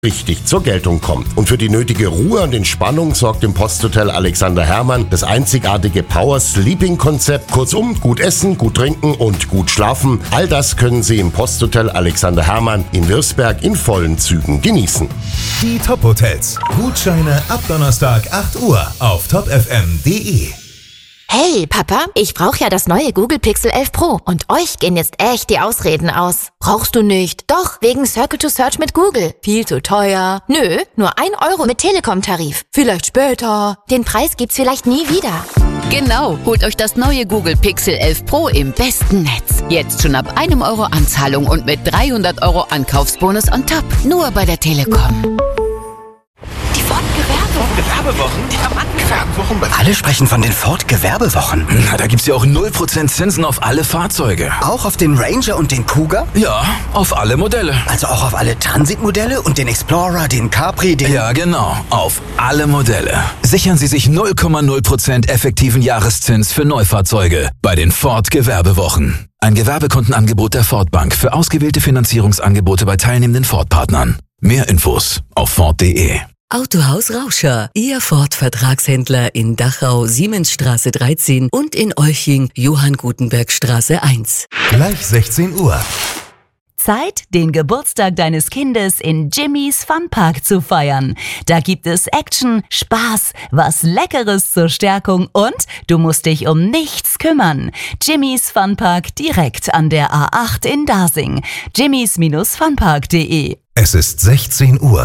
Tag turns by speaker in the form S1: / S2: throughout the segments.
S1: richtig zur Geltung kommt. Und für die nötige Ruhe und Entspannung sorgt im Posthotel Alexander Herrmann das einzigartige Power-Sleeping-Konzept. Kurzum, gut essen, gut trinken und gut schlafen. All das können Sie im Posthotel Alexander Herrmann in Wirsberg in vollen Zügen genießen.
S2: Die Top-Hotels. Gutscheine ab Donnerstag 8 Uhr auf topfm.de.
S3: Hey, Papa, ich brauche ja das neue Google Pixel 11 Pro und euch gehen jetzt echt die Ausreden aus. Brauchst du nicht? Doch, wegen Circle to Search mit Google. Viel zu teuer. Nö, nur 1 Euro mit Telekom-Tarif. Vielleicht später. Den Preis gibt's vielleicht nie wieder.
S4: Genau, holt euch das neue Google Pixel 11 Pro im besten Netz. Jetzt schon ab 1 Euro Anzahlung und mit 300 Euro Ankaufsbonus on top. Nur bei der Telekom.
S5: Die Ford-Gewerbewochen? Gewerbewochen? Alle sprechen von den Ford-Gewerbewochen.
S6: Na, da gibt's ja auch 0% Zinsen auf alle Fahrzeuge.
S5: Auch auf den Ranger und den Cougar?
S6: Ja, auf alle Modelle.
S5: Also auch auf alle Transit-Modelle und den Explorer, den Capri, den...
S6: Ja, genau, auf alle Modelle. Sichern Sie sich 0,0% effektiven Jahreszins für Neufahrzeuge bei den Ford-Gewerbewochen. Ein Gewerbekundenangebot der Ford Bank für ausgewählte Finanzierungsangebote bei teilnehmenden Ford-Partnern. Mehr Infos auf Ford.de.
S7: Autohaus Rauscher, Ihr Ford-Vertragshändler in Dachau, Siemensstraße 13 und in Olching, Johann-Gutenberg-Straße 1.
S2: Gleich 16 Uhr.
S8: Zeit, den Geburtstag deines Kindes in Jimmy's Funpark zu feiern. Da gibt es Action, Spaß, was Leckeres zur Stärkung und du musst dich um nichts kümmern. Jimmy's Funpark direkt an der A8 in Dasing. jimmys-funpark.de.
S2: Es ist 16 Uhr.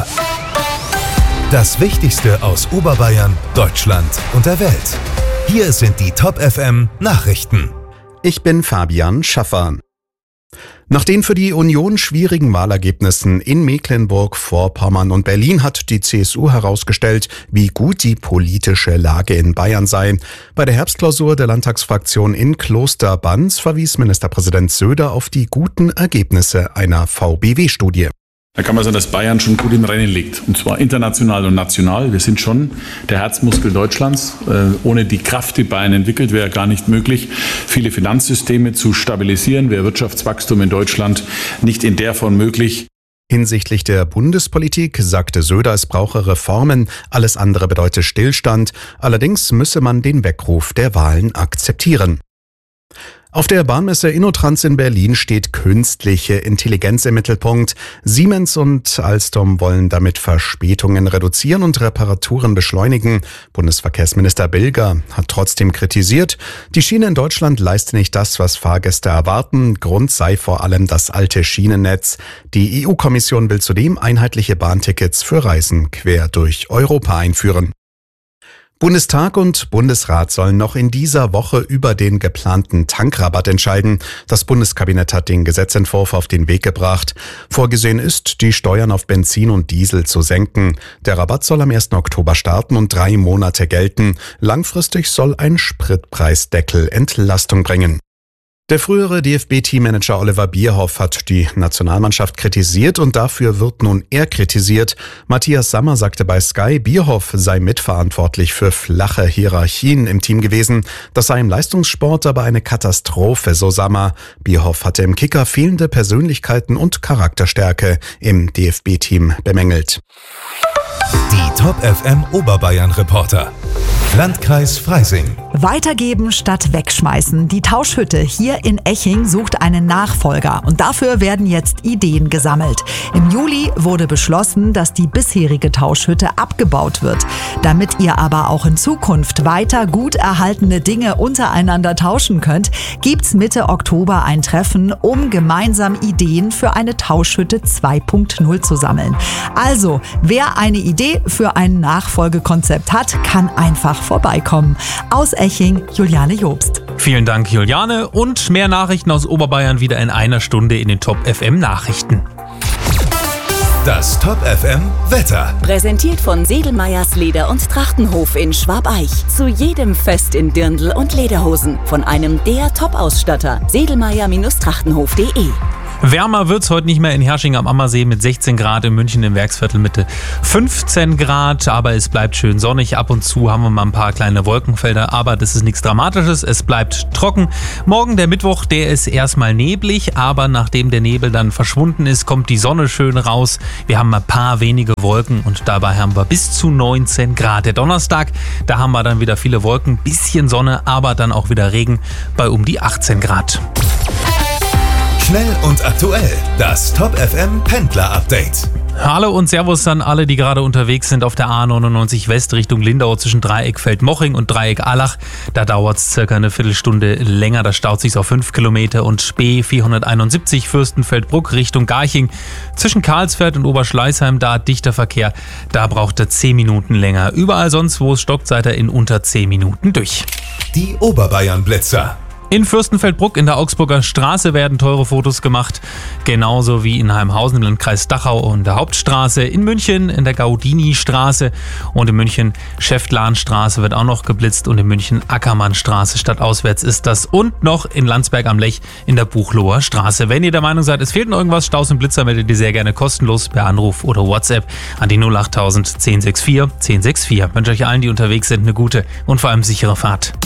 S2: Das Wichtigste aus Oberbayern, Deutschland und der Welt. Hier sind die Top FM Nachrichten.
S9: Ich bin Fabian Schaffer. Nach den für die Union schwierigen Wahlergebnissen in Mecklenburg-Vorpommern und Berlin hat die CSU herausgestellt, wie gut die politische Lage in Bayern sei. Bei der Herbstklausur der Landtagsfraktion in Klosterbanz verwies Ministerpräsident Söder auf die guten Ergebnisse einer VBW-Studie.
S10: Da kann man sagen, dass Bayern schon gut im Rennen liegt. Und zwar international und national. Wir sind schon der Herzmuskel Deutschlands. Ohne die Kraft, die Bayern entwickelt, wäre gar nicht möglich, viele Finanzsysteme zu stabilisieren. Wäre Wirtschaftswachstum in Deutschland nicht in der Form möglich.
S9: Hinsichtlich der Bundespolitik sagte Söder, es brauche Reformen. Alles andere bedeute Stillstand. Allerdings müsse man den Weckruf der Wahlen akzeptieren. Auf der Bahnmesse InnoTrans in Berlin steht künstliche Intelligenz im Mittelpunkt. Siemens und Alstom wollen damit Verspätungen reduzieren und Reparaturen beschleunigen. Bundesverkehrsminister Bilger hat trotzdem kritisiert, die Schiene in Deutschland leiste nicht das, was Fahrgäste erwarten. Grund sei vor allem das alte Schienennetz. Die EU-Kommission will zudem einheitliche Bahntickets für Reisen quer durch Europa einführen. Bundestag und Bundesrat sollen noch in dieser Woche über den geplanten Tankrabatt entscheiden. Das Bundeskabinett hat den Gesetzentwurf auf den Weg gebracht. Vorgesehen ist, die Steuern auf Benzin und Diesel zu senken. Der Rabatt soll am 1. Oktober starten und 3 Monate gelten. Langfristig soll ein Spritpreisdeckel Entlastung bringen. Der frühere DFB-Teammanager Oliver Bierhoff hat die Nationalmannschaft kritisiert und dafür wird nun er kritisiert. Matthias Sammer sagte bei Sky, Bierhoff sei mitverantwortlich für flache Hierarchien im Team gewesen. Das sei im Leistungssport aber eine Katastrophe, so Sammer. Bierhoff hatte im Kicker fehlende Persönlichkeiten und Charakterstärke im DFB-Team bemängelt.
S2: Die Top FM Oberbayern Reporter. Landkreis Freising.
S11: Weitergeben statt wegschmeißen. Die Tauschhütte hier in Eching sucht einen Nachfolger und dafür werden jetzt Ideen gesammelt. Im Juli wurde beschlossen, dass die bisherige Tauschhütte abgebaut wird. Damit ihr aber auch in Zukunft weiter gut erhaltene Dinge untereinander tauschen könnt, gibt's Mitte Oktober ein Treffen, um gemeinsam Ideen für eine Tauschhütte 2.0 zu sammeln. Also, wer eine Idee für ein Nachfolgekonzept hat, kann einfach vorbeikommen. Aus Eching, Juliane Jobst.
S12: Vielen Dank, Juliane. Und mehr Nachrichten aus Oberbayern wieder in einer Stunde in den Top FM Nachrichten.
S2: Das Top FM Wetter.
S7: Präsentiert von Sedelmeyers Leder- und Trachtenhof in Schwabeich. Zu jedem Fest in Dirndl und Lederhosen. Von einem der Top-Ausstatter. Sedelmeyer-Trachtenhof.de.
S12: Wärmer wird's heute nicht mehr in Hersching am Ammersee mit 16 Grad, in München im Werksviertel Mitte 15 Grad, aber es bleibt schön sonnig. Ab und zu haben wir mal ein paar kleine Wolkenfelder, aber das ist nichts Dramatisches, es bleibt trocken. Morgen, der Mittwoch, der ist erstmal neblig, aber nachdem der Nebel dann verschwunden ist, kommt die Sonne schön raus. Wir haben ein paar wenige Wolken und dabei haben wir bis zu 19 Grad. Der Donnerstag, da haben wir dann wieder viele Wolken, bisschen Sonne, aber dann auch wieder Regen bei um die 18 Grad.
S2: Schnell und aktuell, das Top FM Pendler Update.
S12: Hallo und Servus an alle, die gerade unterwegs sind auf der A99 West Richtung Lindau zwischen Dreieck Feldmoching und Dreieck Allach. Da dauert es circa eine Viertelstunde länger, da staut sich auf 5 Kilometer. Und Spee 471 Fürstenfeldbruck Richtung Garching zwischen Karlsfeld und Oberschleißheim, da dichter Verkehr, da braucht er 10 Minuten länger. Überall sonst, wo es stockt, seid ihr in unter 10 Minuten durch.
S2: Die Oberbayern-Blitzer.
S12: In Fürstenfeldbruck in der Augsburger Straße werden teure Fotos gemacht, genauso wie in Heimhausen im Landkreis Dachau und der Hauptstraße. In München in der Gaudini-Straße und in München Schäftlarnstraße wird auch noch geblitzt und in München Ackermannstraße stadtauswärts ist das. Und noch in Landsberg am Lech in der Buchloher Straße. Wenn ihr der Meinung seid, es fehlt noch irgendwas, Staus und Blitzer, meldet ihr sehr gerne kostenlos per Anruf oder WhatsApp an die 08000 1064 1064. Ich wünsche euch allen, die unterwegs sind, eine gute und vor allem sichere Fahrt.